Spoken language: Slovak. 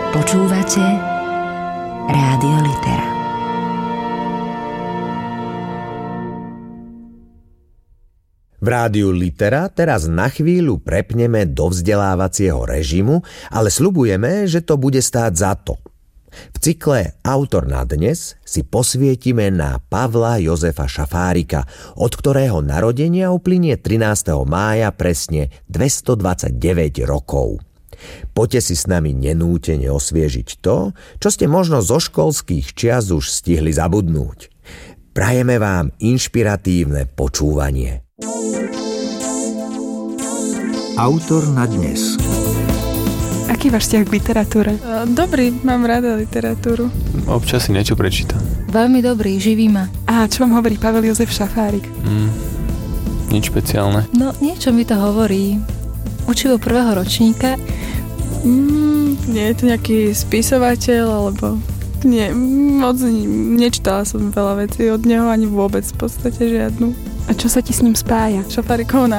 Počúvate Rádio Litera. V Rádiu Litera teraz na chvíľu prepneme do vzdelávacieho režimu, ale sľubujeme, že to bude stáť za to. V cykle Autor na dnes si posvietime na Pavla Jozefa Šafárika, od ktorého narodenia uplynie 13. mája presne 229 rokov. Poďte si s nami nenútene osviežiť to, čo ste možno zo školských čias už stihli zabudnúť. Prajeme vám inšpiratívne počúvanie. Autor na dnes. Aký váš vzťah k literatúre? Dobrý, mám rada literatúru. Občas si niečo prečítam. Veľmi dobrý, živí ma. A čo vám hovorí Pavel Jozef Šafárik? Nič špeciálne. No, niečo mi to hovorí. Učivo prvého ročníka. Nie je to nejaký spisovateľ, alebo... Nie, moc nečítala som veľa vecí od neho, ani vôbec v podstate žiadnu. A čo sa ti s ním spája? Šafáriková